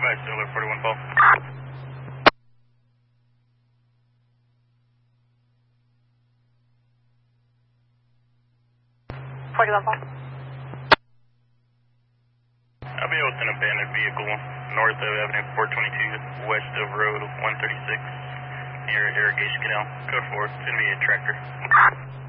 Solar 41 Paul. 41 Paul. I'll be with an abandoned vehicle north of Avenue 422, west of Road 136, near Irrigation Canal. Code 4, it's going to be a tractor.